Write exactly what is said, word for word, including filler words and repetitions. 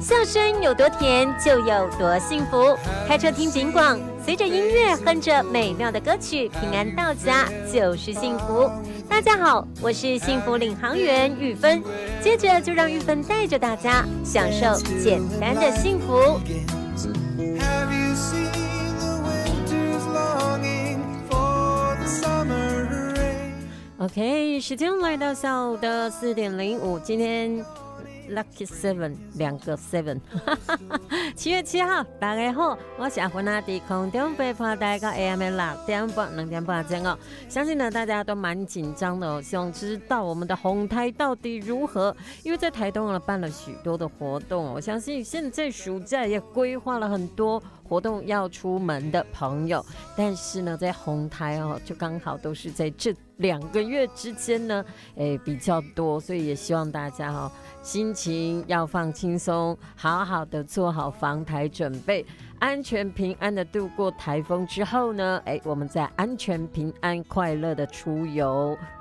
笑声有多甜，就有多幸福。开车听警广，随着音乐哼着美妙的歌曲，平安到家就是幸福。大家好，我是幸福领航员玉芬，接着就让玉芬带着大家享受简单的幸福。OK， 时间来到下午的四点零五，今天 Lucky Seven 两个 Seven， 七月七号，大家好，我是阿芬啊，在空中陪伴大家到 A M 的六点半、两点半钟哦。相信呢，大家都蛮紧张的哦，想知道我们的红台到底如何？因为在台东呢办了许多的活动哦，我相信现在暑假也规划了很多活动要出门的朋友，但是呢，在红台哦，就刚好都是在这两个月之间呢，哎比较多，所以也希望大家哦，心情要放轻松，好好的做好防台准备，安全平安的度过台风之后呢，哎，我们再安全平安快乐的出游